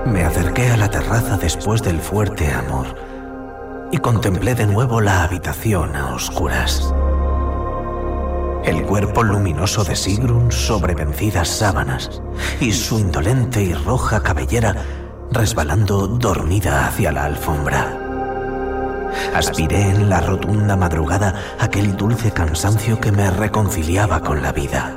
Me acerqué a la terraza después del fuerte amor y contemplé de nuevo la habitación a oscuras. El cuerpo luminoso de Sigrun sobre vencidas sábanas y su indolente y roja cabellera resbalando dormida hacia la alfombra. Aspiré en la rotunda madrugada aquel dulce cansancio que me reconciliaba con la vida.